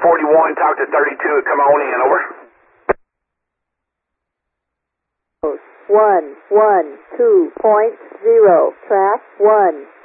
41, talk to 32, come on in, over. 112.0, track 1.